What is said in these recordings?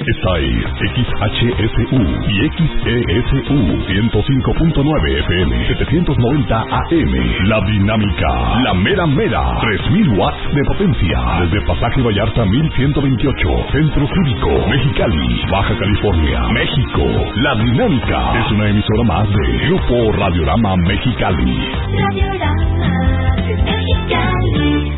Esta es XHSU y XESU 105.9 FM, 790 AM. La Dinámica, la mera mera, 3000 watts de potencia. Desde Pasaje Vallarta 1128, Centro Cívico, Mexicali, Baja California, México. La Dinámica es una emisora más de Grupo Radiorama Mexicali. Radiorama Mexicali.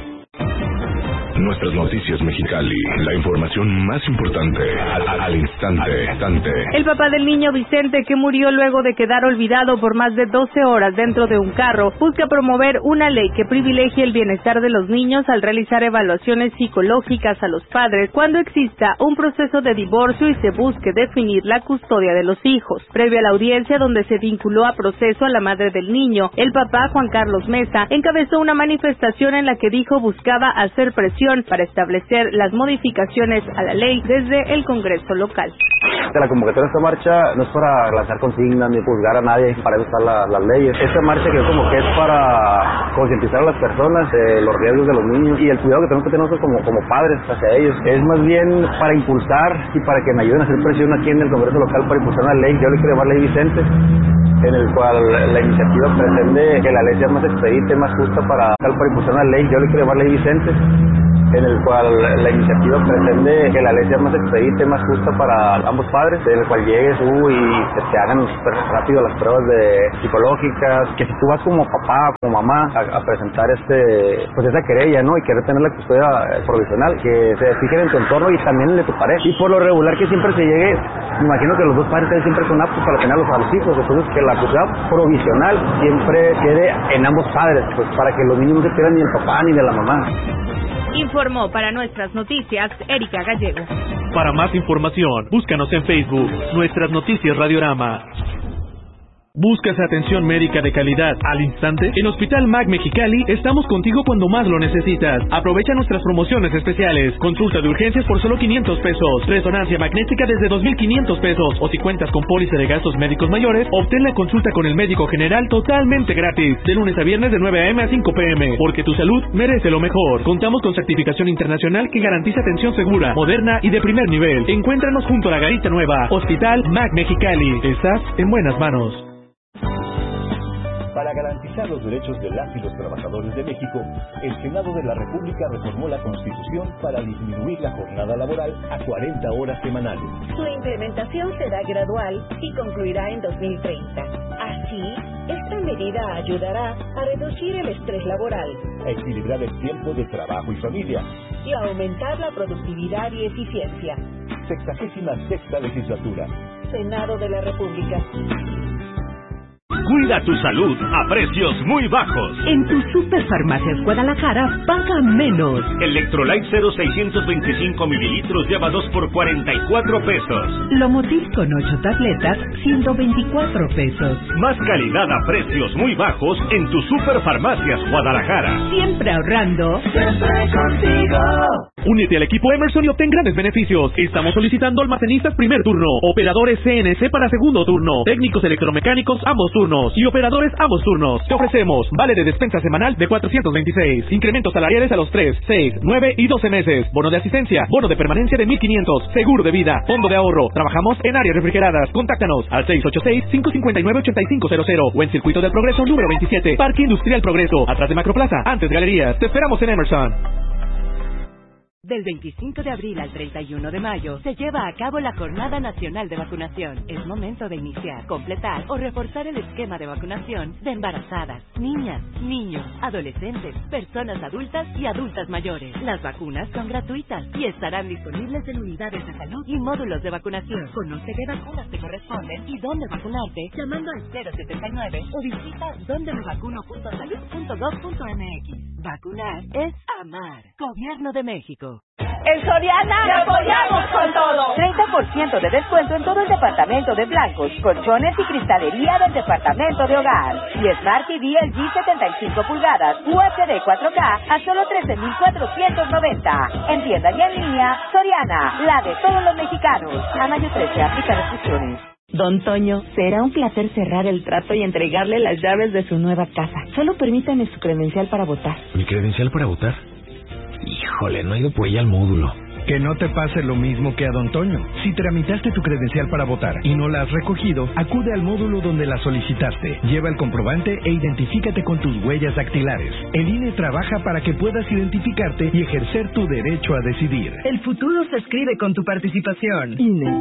Nuestras noticias Mexicali, la información más importante al instante. El papá del niño Vicente, que murió luego de quedar olvidado por más de 12 horas dentro de un carro, busca promover una ley que privilegie el bienestar de los niños al realizar evaluaciones psicológicas a los padres cuando exista un proceso de divorcio y se busque definir la custodia de los hijos. Previo a la audiencia donde se vinculó a proceso a la madre del niño, el papá Juan Carlos Mesa encabezó una manifestación en la que dijo buscaba hacer presión para establecer las modificaciones a la ley desde el Congreso local. La convocatoria de esta marcha no es para lanzar consignas ni juzgar a nadie, para eso están las leyes. Esta marcha que como que es para concientizar a las personas de los riesgos de los niños y el cuidado que tenemos que tener nosotros como padres hacia ellos. Es más bien para impulsar y para que me ayuden a hacer presión aquí en el Congreso local para impulsar una ley, yo le quiero llamar Ley Vicente, en el cual la iniciativa pretende que la ley sea más expedita y más justa para impulsar una ley, yo le quiero llamar Ley Vicente, en el cual la iniciativa pretende que la ley sea más expedita y más justa para ambos padres, en el cual llegues tú y te hagan súper rápido las pruebas psicológicas, que si tú vas como papá, como mamá a presentar pues esa querella, ¿no? Y querer tener la custodia provisional, que se fijen en tu entorno y también en el de tu pareja. Y por lo regular que siempre se llegue, me imagino que los dos padres siempre son aptos para tener a los hijos, entonces que la custodia provisional siempre quede en ambos padres, pues para que los niños no se pierdan ni del papá ni de la mamá. Informó para Nuestras Noticias Erika Gallego. Para más información, búscanos en Facebook, Nuestras Noticias Radiorama. ¿Buscas atención médica de calidad al instante? En Hospital MAC Mexicali estamos contigo cuando más lo necesitas. Aprovecha nuestras promociones especiales. Consulta de urgencias por solo 500 pesos. Resonancia magnética desde 2,500 pesos. O si cuentas con póliza de gastos médicos mayores, obtén la consulta con el médico general totalmente gratis. De lunes a viernes de 9 a.m. a 5 p.m. Porque tu salud merece lo mejor. Contamos con certificación internacional que garantiza atención segura, moderna y de primer nivel. Encuéntranos junto a la Garita Nueva. Hospital MAC Mexicali. Estás en buenas manos. Para garantizar los derechos de las y los trabajadores de México, el Senado de la República reformó la Constitución para disminuir la jornada laboral a 40 horas semanales. Su implementación será gradual y concluirá en 2030. Así, esta medida ayudará a reducir el estrés laboral, a equilibrar el tiempo de trabajo y familia y a aumentar la productividad y eficiencia. 66ª legislatura. Senado de la República. Cuida tu salud a precios muy bajos. En tu Superfarmacias Guadalajara paga menos. Electrolyte 0,625 mililitros lleva 2 por 44 pesos. Lomotil con 8 tabletas, 124 pesos. Más calidad a precios muy bajos en tu Superfarmacias Guadalajara. Siempre ahorrando. Siempre contigo. Únete al equipo Emerson y obtén grandes beneficios. Estamos solicitando almacenistas primer turno, operadores CNC para segundo turno, técnicos electromecánicos ambos turnos y operadores ambos turnos. Te ofrecemos vale de despensa semanal de 426, incrementos salariales a los 3, 6, 9 y 12 meses, bono de asistencia, bono de permanencia de 1,500, seguro de vida, fondo de ahorro. Trabajamos en áreas refrigeradas. Contáctanos al 686-559-8500 o en Circuito del Progreso número 27, Parque Industrial Progreso, atrás de Macroplaza, antes Galerías. Te esperamos en Emerson. Del 25 de abril al 31 de mayo se lleva a cabo la Jornada Nacional de Vacunación. Es momento de iniciar, completar o reforzar el esquema de vacunación de embarazadas, niñas, niños, adolescentes, personas adultas y adultas mayores. Las vacunas son gratuitas y estarán disponibles en unidades de salud y módulos de vacunación. Conoce qué vacunas te corresponden y dónde vacunarte llamando al 079 o visita dondemevacuno.salud.gov.mx. Vacunar es amar. Gobierno de México. En Soriana ¡le apoyamos con todo! 30% de descuento en todo el departamento de blancos, colchones y cristalería del departamento de hogar. Y Smart TV LG 75 pulgadas, UHD 4K a solo 13,490. En tienda y en línea, Soriana, la de todos los mexicanos. A mayo 13, aplica restricciones. Don Toño, será un placer cerrar el trato y entregarle las llaves de su nueva casa. Solo permítame su credencial para votar. ¿Mi credencial para votar? Híjole, no he ido por ella al módulo. Que no te pase lo mismo que a don Toño. Si tramitaste tu credencial para votar y no la has recogido, acude al módulo donde la solicitaste. Lleva el comprobante e identifícate con tus huellas dactilares. El INE trabaja para que puedas identificarte y ejercer tu derecho a decidir. El futuro se escribe con tu participación. INE.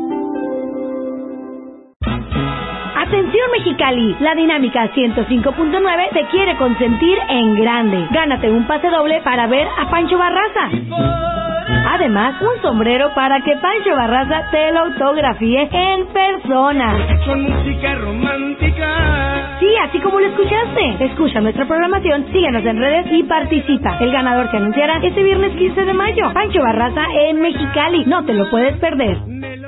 Atención Mexicali, la Dinámica 105.9 te quiere consentir en grande. Gánate un pase doble para ver a Pancho Barraza. Además, un sombrero para que Pancho Barraza te lo autografíe en persona. Con música romántica. Sí, así como lo escuchaste. Escucha nuestra programación, síguenos en redes y participa. El ganador se anunciará este viernes 15 de mayo. Pancho Barraza en Mexicali. No te lo puedes perder.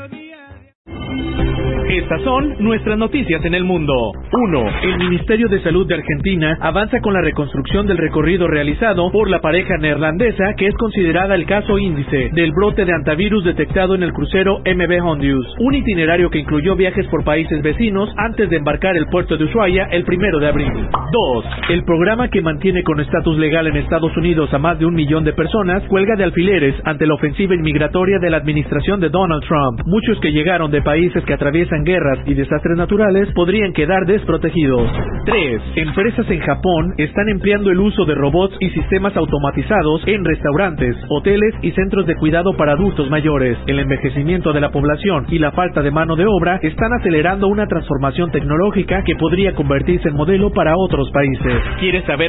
Estas son nuestras noticias en el mundo. 1. El Ministerio de Salud de Argentina avanza con la reconstrucción del recorrido realizado por la pareja neerlandesa que es considerada el caso índice del brote de antivirus detectado en el crucero MV Hondius, un itinerario que incluyó viajes por países vecinos antes de embarcar el puerto de Ushuaia el 1 de abril. 2. El programa que mantiene con estatus legal en Estados Unidos a más de 1 millón de personas cuelga de alfileres ante la ofensiva inmigratoria de la administración de Donald Trump. Muchos que llegaron de países que atraviesan guerras y desastres naturales podrían quedar desprotegidos. 3. Empresas en Japón están empleando el uso de robots y sistemas automatizados en restaurantes, hoteles y centros de cuidado para adultos mayores. El envejecimiento de la población y la falta de mano de obra están acelerando una transformación tecnológica que podría convertirse en modelo para otros países. ¿Quieres saber